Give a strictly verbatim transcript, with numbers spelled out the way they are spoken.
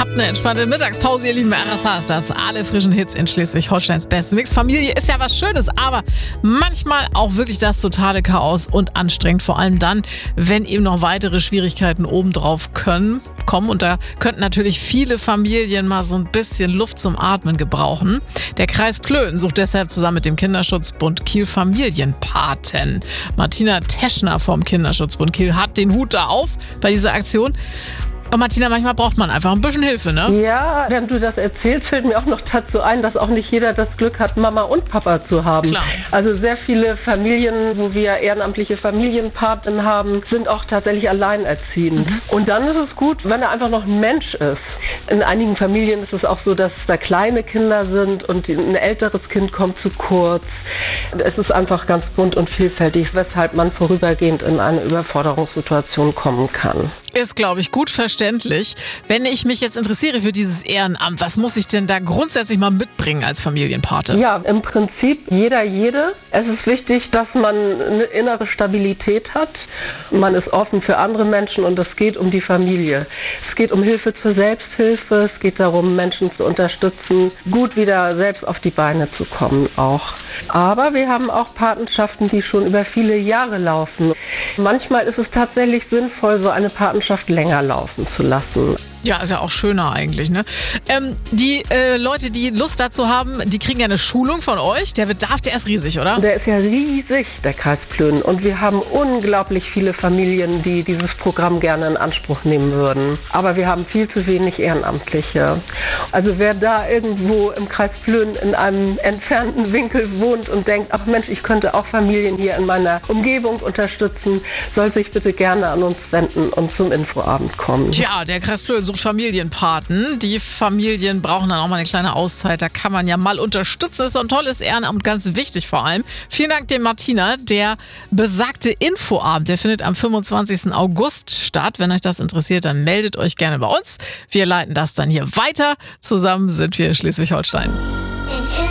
Habt eine entspannte Mittagspause, ihr lieben R S Hs. Das alle frischen Hits in Schleswig-Holsteins besten Mix. Familie ist ja was Schönes, aber manchmal auch wirklich das totale Chaos und anstrengend. Vor allem dann, wenn eben noch weitere Schwierigkeiten obendrauf können, kommen. Und da könnten natürlich viele Familien mal so ein bisschen Luft zum Atmen gebrauchen. Der Kreis Plön sucht deshalb zusammen mit dem Kinderschutzbund Kiel Familienpaten. Martina Teschner vom Kinderschutzbund Kiel hat den Hut da auf bei dieser Aktion. Und Martina, manchmal braucht man einfach ein bisschen Hilfe, ne? Ja, während du das erzählst, fällt mir auch noch dazu ein, dass auch nicht jeder das Glück hat, Mama und Papa zu haben. Klar. Also sehr viele Familien, wo wir ehrenamtliche Familienpaten haben, sind auch tatsächlich alleinerziehend. Mhm. Und dann ist es gut, wenn er einfach noch ein Mensch ist. In einigen Familien ist es auch so, dass da kleine Kinder sind und ein älteres Kind kommt zu kurz. Es ist einfach ganz bunt und vielfältig, weshalb man vorübergehend in eine Überforderungssituation kommen kann. Ist, glaube ich, gut verständlich. Wenn ich mich jetzt interessiere für dieses Ehrenamt, was muss ich denn da grundsätzlich mal mitbringen als Familienpate? Ja, im Prinzip jeder, jede. Es ist wichtig, dass man eine innere Stabilität hat. Man ist offen für andere Menschen und es geht um die Familie. Es geht um Hilfe zur Selbsthilfe. Es geht darum, Menschen zu unterstützen, gut wieder selbst auf die Beine zu kommen auch. Aber wir haben auch Patenschaften, die schon über viele Jahre laufen. Manchmal ist es tatsächlich sinnvoll, so eine Patenschaft länger laufen zu lassen. Ja, ist ja auch schöner eigentlich, ne? Ähm, die äh, Leute, die Lust dazu haben, die kriegen ja eine Schulung von euch. Der Bedarf, der ist riesig, oder? Der ist ja riesig, der Kreis Plön. Und wir haben unglaublich viele Familien, die dieses Programm gerne in Anspruch nehmen würden. Aber wir haben viel zu wenig Ehrenamtliche. Also wer da irgendwo im Kreis Plön in einem entfernten Winkel wohnt und denkt, ach Mensch, ich könnte auch Familien hier in meiner Umgebung unterstützen, soll sich bitte gerne an uns wenden und zum Infoabend kommen. Tja, der Kreis Plön sucht Familienpaten. Die Familien brauchen dann auch mal eine kleine Auszeit. Da kann man ja mal unterstützen. Das ist so ein tolles Ehrenamt, ganz wichtig vor allem. Vielen Dank dem Martina. Der besagte Infoabend, der findet am fünfundzwanzigsten August statt. Wenn euch das interessiert, dann meldet euch gerne bei uns. Wir leiten das dann hier weiter. Zusammen sind wir Schleswig-Holstein.